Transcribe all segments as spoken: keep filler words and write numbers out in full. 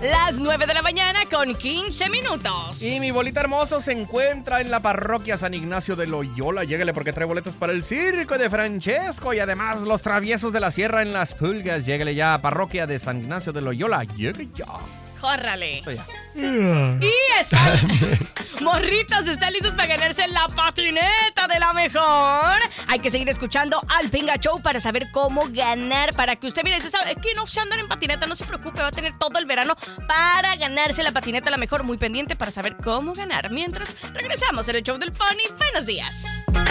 Las nueve de la mañana con quince minutos. Y mi bolita hermoso se encuentra en la parroquia San Ignacio de Loyola. Lléguele porque trae boletos para el circo de Francesco y además los traviesos de la sierra en Las Pulgas. Lléguele ya a parroquia de San Ignacio de Loyola. Llegue ya. Córrale. Estoy ya. Y están, morritos, están listos para ganarse la patineta de la mejor. Hay que seguir escuchando al Pinga Show para saber cómo ganar. Para que usted, mire, si sabe que no se andan en patineta, no se preocupe, va a tener todo el verano para ganarse la patineta la mejor. Muy pendiente para saber cómo ganar. Mientras regresamos en el show del Pony. Buenos días.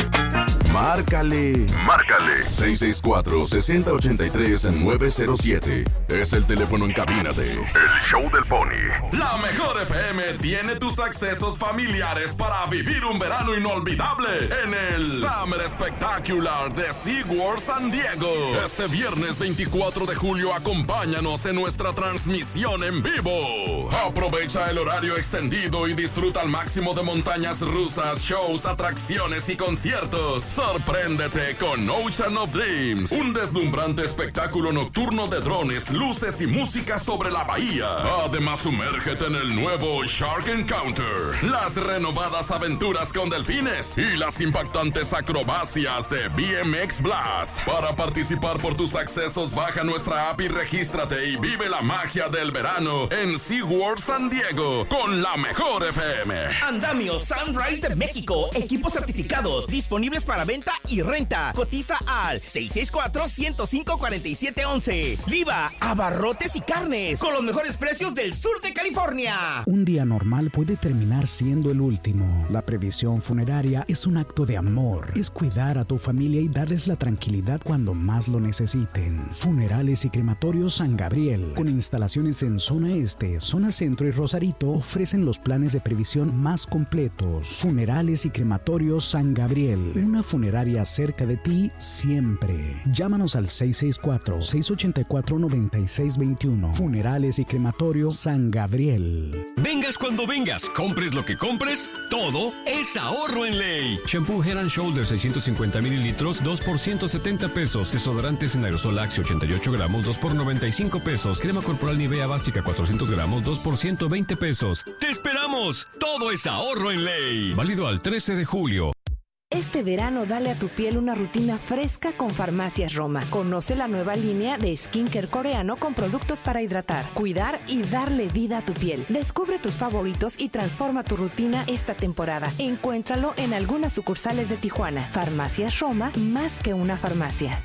Márcale, márcale. seis seis cuatro, seis cero ocho tres, nueve cero siete. Es el teléfono en cabina de El Show del Pony. La Mejor F M tiene tus accesos familiares para vivir un verano inolvidable en el Summer Spectacular de SeaWorld San Diego. Este viernes veinticuatro de julio acompáñanos en nuestra transmisión en vivo. Aprovecha el horario extendido y disfruta al máximo de montañas rusas, shows, atracciones y conciertos. Sorpréndete con Ocean of Dreams, un deslumbrante espectáculo nocturno de drones, luces y música sobre la bahía. Además, sumérgete en el nuevo Shark Encounter, las renovadas aventuras con delfines y las impactantes acrobacias de B M X Blast. Para participar por tus accesos, baja nuestra app y regístrate y vive la magia del verano en SeaWorld San Diego con la Mejor F M. Andamio Sunrise de México, equipos certificados disponibles para venta y renta. Cotiza al seis seis cuatro, uno cero cinco, cuatro siete uno uno. Viva abarrotes y carnes con los mejores precios del sur de California. Un día normal puede terminar siendo el último. La previsión funeraria es un acto de amor. Es cuidar a tu familia y darles la tranquilidad cuando más lo necesiten. Funerales y crematorios San Gabriel, con instalaciones en zona este, zona centro y Rosarito, ofrecen los planes de previsión más completos. Funerales y crematorios San Gabriel, una funeraria cerca de ti siempre. Llámanos al seis seis cuatro, seis ocho cuatro, nueve seis dos uno. Funerales y crematorio San Gabriel. Vengas cuando vengas, compres lo que compres, todo es ahorro en ley. Shampoo Head and Shoulders seiscientos cincuenta mililitros, dos por ciento setenta pesos. Desodorantes en aerosol Axe ochenta y ocho gramos, dos por noventa y cinco pesos. Crema corporal Nivea básica cuatrocientos gramos, dos por ciento veinte pesos. ¡Te esperamos! Todo es ahorro en ley. Válido al trece de julio. Este verano dale a tu piel una rutina fresca con Farmacias Roma. Conoce la nueva línea de skincare coreano con productos para hidratar, cuidar y darle vida a tu piel. Descubre tus favoritos y transforma tu rutina esta temporada. Encuéntralo en algunas sucursales de Tijuana. Farmacias Roma, más que una farmacia.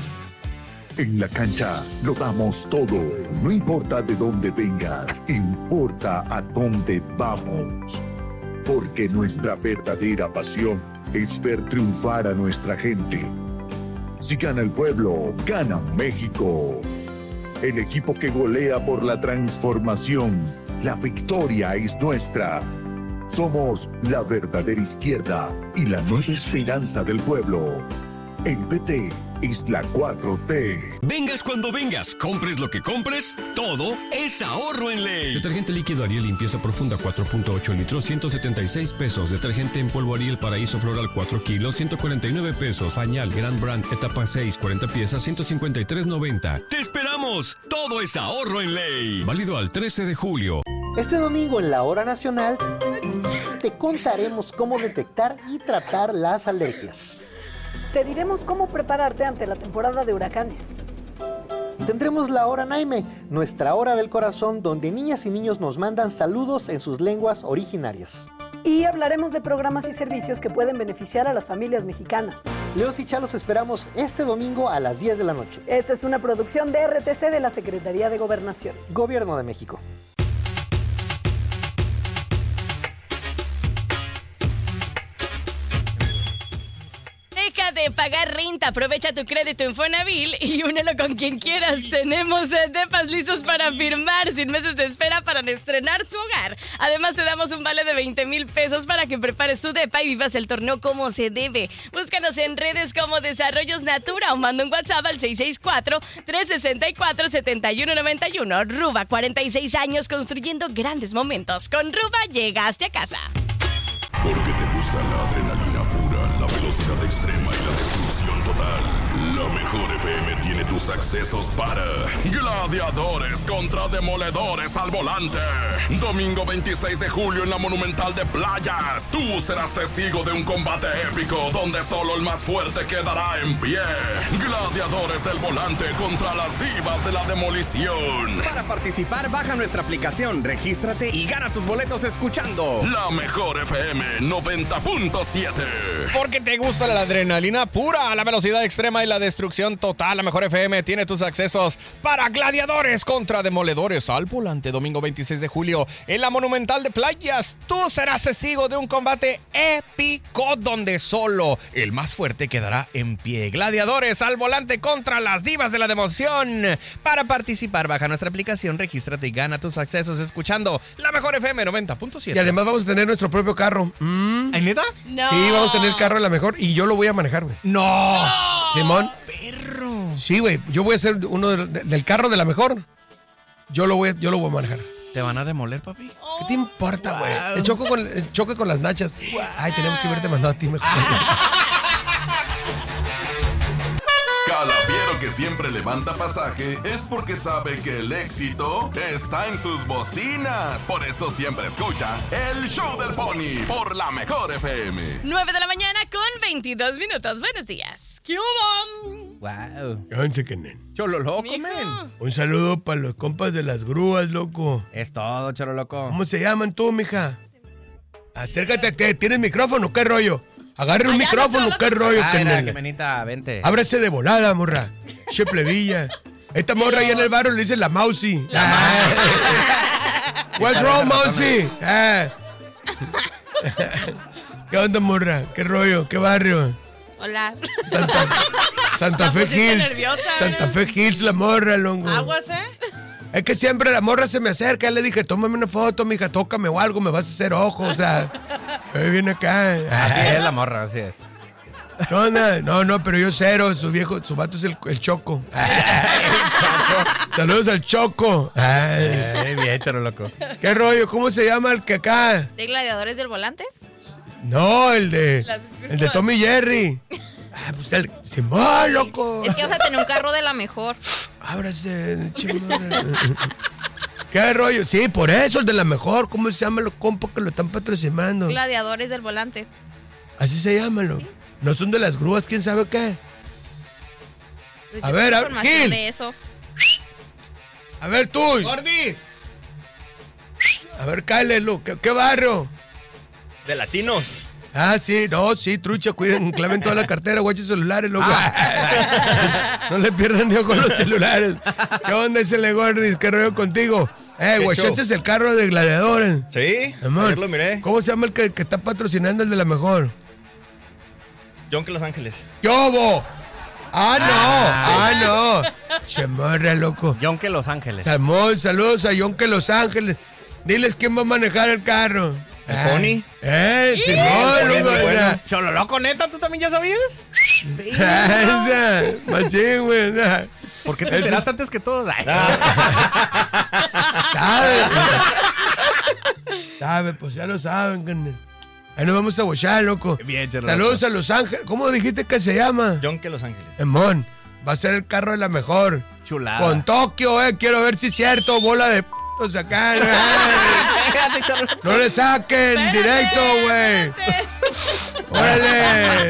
En la cancha lo damos todo. No importa de dónde vengas, importa a dónde vamos. Porque nuestra verdadera pasión es ver triunfar a nuestra gente. Si gana el pueblo, gana México. El equipo que golea por la transformación. La victoria es nuestra. Somos la verdadera izquierda y la nueva esperanza del pueblo. El P T es la cuatro T. Vengas cuando vengas, compres lo que compres, todo es ahorro en ley. Detergente líquido Ariel limpieza profunda cuatro punto ocho litros, ciento setenta y seis pesos. Detergente en polvo Ariel Paraíso Floral cuatro kilos, ciento cuarenta y nueve pesos. Pañal Grand Brand etapa seis, cuarenta piezas, ciento cincuenta y tres noventa. ¡Te esperamos! Todo es ahorro en ley. Válido al trece de julio. Este domingo en la Hora Nacional te contaremos cómo detectar y tratar las alergias. Te diremos cómo prepararte ante la temporada de huracanes. Tendremos la Hora Naime, nuestra hora del corazón, donde niñas y niños nos mandan saludos en sus lenguas originarias. Y hablaremos de programas y servicios que pueden beneficiar a las familias mexicanas. Leos y Chalos esperamos este domingo a las diez de la noche. Esta es una producción de R T C de la Secretaría de Gobernación. Gobierno de México. Deja de pagar renta, aprovecha tu crédito en Fonavil y únelo con quien quieras. Tenemos eh, depas listos para firmar, sin meses de espera para estrenar tu hogar. Además te damos un vale de veinte mil pesos para que prepares tu depa y vivas el torneo como se debe. Búscanos en redes como Desarrollos Natura o manda un WhatsApp al seis seis cuatro, tres seis cuatro, siete uno nueve uno. Ruba, cuarenta y seis años construyendo grandes momentos. Con Ruba llegaste a casa. Porque te gusta la adrenalina pura, la velocidad extrema y la destrucción total. La mejor F M tiene tus accesos para Gladiadores contra Demoledores al volante. Domingo veintiséis de julio en la Monumental de Playas. Tú serás testigo de un combate épico donde solo el más fuerte quedará en pie. Gladiadores del volante contra las divas de la demolición. Para participar, baja nuestra aplicación, regístrate y gana tus boletos escuchando La mejor F M noventa punto siete. Porque te gusta la adrenalina pura, la velocidad extrema y la destrucción total. La mejor F M tiene tus accesos para Gladiadores contra Demoledores al volante. Domingo veintiséis de julio en la Monumental de Playas. Tú serás testigo de un combate épico donde solo el más fuerte quedará en pie. Gladiadores al volante contra las divas de la demolición. Para participar, baja nuestra aplicación, regístrate y gana tus accesos escuchando la mejor F M noventa punto siete. Y además vamos a tener nuestro propio carro. ¿Mm? ¿Ay, neta? No. Sí, vamos a tener el carro de la mejor y yo lo voy a manejar, güey. ¡No! Simón. ¡Perro! Sí, güey, yo voy a ser uno de- de- del carro de la mejor. Yo lo voy a, yo lo voy a manejar. ¿Te van a demoler, papi? ¿Qué te importa, güey? Wow. El choco con, el choque con las nachas. Ay, tenemos que haberte mandado a ti mejor. Calafiero que siempre levanta pasaje es porque sabe que el éxito está en sus bocinas. Por eso siempre escucha el show del Pony por la mejor F M. nueve de la mañana con veintidós minutos. Buenos días. ¿Qué hubo? Wow. Fíjense que nen. Cholo loco, Mijo. men. Un saludo para los compas de las grúas, loco. Es todo, cholo loco. ¿Cómo se llaman tú, mija? Acércate, ¿qué? ¿Tienes micrófono? ¿Qué rollo? Agarre un Allá, micrófono, loco, ¿qué rollo? Ah, que mira, nena? que menita, vente. Ábrese de volada, morra. Che plebilla. Esta morra ahí en el barrio le dice la Mausi. Ah. What's wrong, Mausi? Ah. ¿Qué onda, morra? ¿Qué rollo? ¿Qué barrio? Hola. Santa, Santa Fe pusiste Hills. nerviosa, Santa ¿no? Fe Hills, la morra, longo. Aguas, ¿eh? Es que siempre la morra se me acerca. Le dije, tómame una foto, mija, tócame o algo, me vas a hacer ojo. O sea, eh, viene acá. Así es la morra, así es. ¿Qué onda? No, no, pero yo cero. Su viejo, su vato es el, el Choco. Saludos al Choco. Ay, Eh, bien, cholo loco. ¿qué rollo? ¿Cómo se llama el que acá? ¿De Gladiadores del Volante? No, el de, Las el de Tommy Jerry. Ah, pues el Simón, loco. Es que vas a tener un carro de la mejor. Ábrase, chimona. ¿Qué rollo? Sí, por eso, el de la mejor. ¿Cómo se llama los compas que lo están patrocinando? Gladiadores del Volante. Así se llaman, lo. No son de las grúas, ¿quién sabe qué? Pues A yo ver, tengo a ver, información Gil. de eso. A ver, tú. ¡Gordis! A ver, Kyle, lo. ¿Qué, qué barrio? De latinos. Ah, sí, no, sí, trucha, cuiden, claven toda la cartera, guachen celulares, loco. No le pierdan de ojo los celulares. ¿Qué onda ese Legordis? ¿Qué rollo contigo? Eh, ¿Qué guachaste show? es el carro de Gladiadores. Sí, Amor, ayer lo miré. ¿cómo se llama el que, que está patrocinando el de la mejor? John que Los Ángeles. ¡Yobo! ¡Ah, no! ¡Ah, no! Chemorra, loco. John que Los Ángeles. Salmón, saludos a John que Los Ángeles. Diles quién va a manejar el carro. ¿El Ah. Pony? ¡Eh, El Simón! Pony es loco, el bueno. ya. Cholo loco, neta, ¿tú también ya sabías? Esa, machín, güey. esa. ¿Por qué te Eso- enteraste antes que todos? Ay. ¿Sabe? ¿Sabe? Pues ya lo saben, carnal. Ahí nos vamos a bochar, loco. Bien, cholo Saludos loco. a Los Ángeles. ¿Cómo dijiste que se llama? John que Los Ángeles. Emón, va a ser el carro de la mejor. Chulada. Con Tokio, eh. Quiero ver si es cierto. Bola de p***os acá. ¿no? No le saquen Espérate, directo, güey. espérate. Órale.